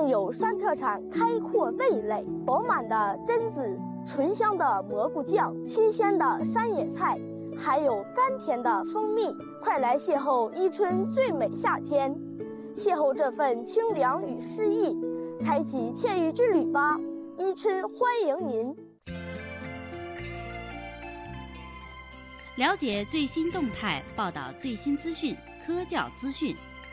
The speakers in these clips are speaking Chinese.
更有山特产开阔味蕾，饱满的榛子、醇香的蘑菇酱、新鲜的山野菜，还有甘甜的蜂蜜。快来邂逅伊春最美夏天，邂逅这份清凉与诗意，开启惬意之旅吧！伊春欢迎您。 了解最新动态，报道最新资讯，科教资讯。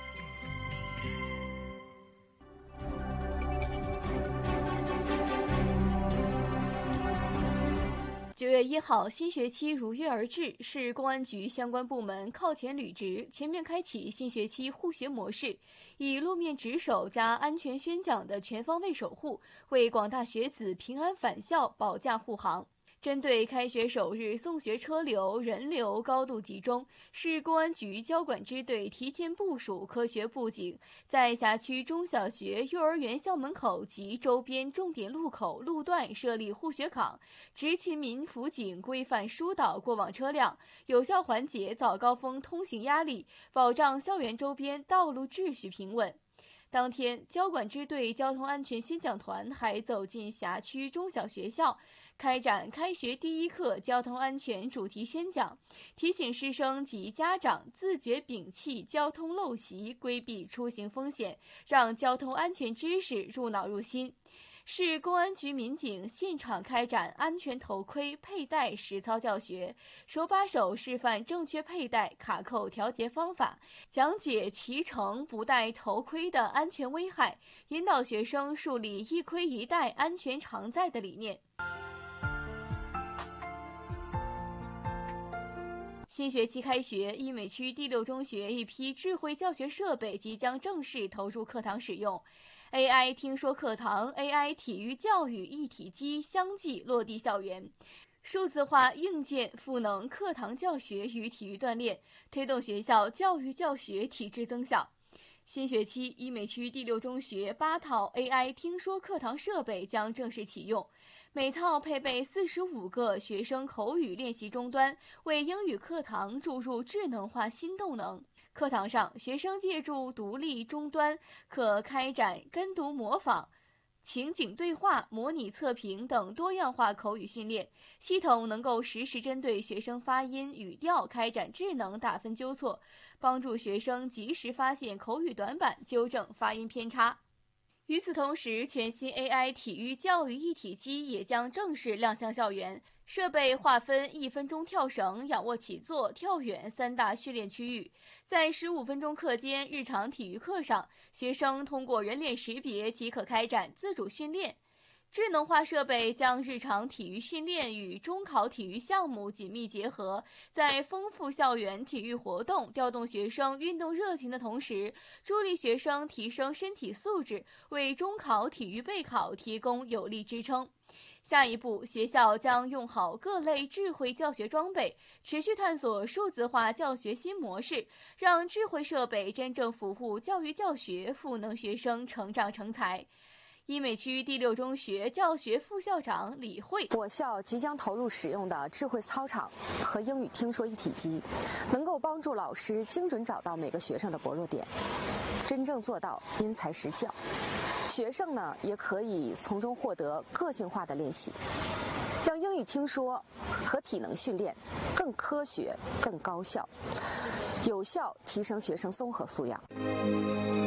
9月1号，新学期如约而至，市公安局相关部门靠前履职，全面开启新学期护学模式，以路面值守加安全宣讲的全方位守护，为广大学子平安返校保驾护航。针对开学首日送学车流、人流高度集中，市公安局交管支队提前部署科学布景，在辖区中小学、幼儿园校门口及周边重点路口、路段设立护学岗，执勤民辅警规范疏导过往车辆，有效缓解早高峰通行压力，保障校园周边道路秩序平稳。当天，交管支队交通安全宣讲团还走进辖区中小学校，开展开学第一课交通安全主题宣讲，提醒师生及家长自觉摒弃交通陋习，规避出行风险，让交通安全知识入脑入心。市公安局民警现场开展安全头盔佩戴实操教学，手把手示范正确佩戴卡扣调节方法，讲解骑乘不戴头盔的安全危害，引导学生树立一盔一戴安全常在的理念。新学期开学，医美区第6中学一批智慧教学设备即将正式投入课堂使用。AI 听说课堂、AI 体育教育一体机相继落地校园，数字化硬件赋能课堂教学与体育锻炼，推动学校教育教学体质增效。新学期，医美区第6中学8套 AI 听说课堂设备将正式启用，每套配备45个学生口语练习终端，为英语课堂注入智能化新动能。课堂上，学生借助独立终端，可开展跟读模仿、情景对话、模拟测评等多样化口语训练，系统能够实时针对学生发音、语调开展智能打分纠错，帮助学生及时发现口语短板，纠正发音偏差。与此同时，全新 AI 体育教育一体机也将正式亮相校园，设备划分1分钟跳绳、仰卧起坐、跳远3大训练区域。在15分钟课间日常体育课上，学生通过人脸识别即可开展自主训练。智能化设备将日常体育训练与中考体育项目紧密结合，在丰富校园体育活动、调动学生运动热情的同时，助力学生提升身体素质，为中考体育备考提供有力支撑。下一步，学校将用好各类智慧教学装备，持续探索数字化教学新模式，让智慧设备真正服务教育教学，赋能学生成长成才。医美区第6中学教学副校长李慧： 我校即将投入使用的智慧操场和英语听说一体机，能够帮助老师精准找到每个学生的薄弱点，真正做到因材施教。学生呢，也可以从中获得个性化的练习，让英语听说和体能训练更科学、更高效，有效提升学生综合素养。